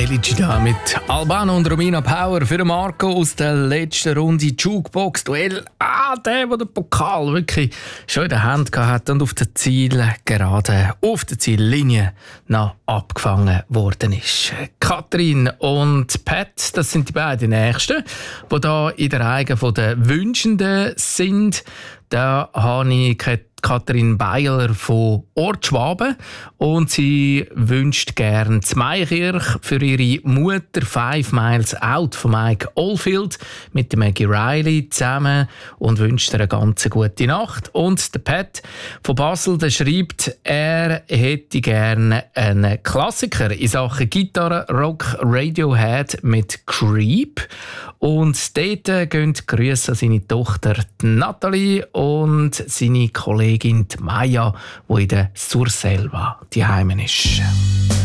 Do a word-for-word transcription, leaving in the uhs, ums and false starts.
Elici da mit Albano und Romina Power für den Marco aus der letzten Runde Jukebox-Duell. Ah, der, der den Pokal wirklich schon in der Hand hatte und auf der Zielgerade, auf der Ziellinie noch abgefangen worden ist. Katrin und Pat, das sind die beiden Nächsten, die hier in der Reihe der Wünschenden sind. Da habe ich Katrin Beiler von Ort Schwaben und sie wünscht gern Zweikirch für ihre Mutter Five Miles Out von Mike Oldfield mit der Maggie Riley zusammen und wünscht ihr eine ganz gute Nacht. Und der Pat von Basel, der schreibt, er hätte gerne einen Klassiker in Sachen Gitarre, Rock, Radiohead mit Creep. Und dort gehen Grüße an seine Tochter Nathalie und seine Kollegin Maya, die in der Surselva daheim ist.